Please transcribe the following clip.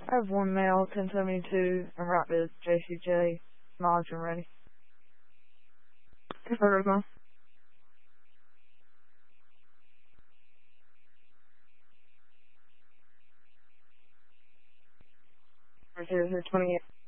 I have one male, 1072, and rapid JCJ, margin ready. Confirmed, man. 0028.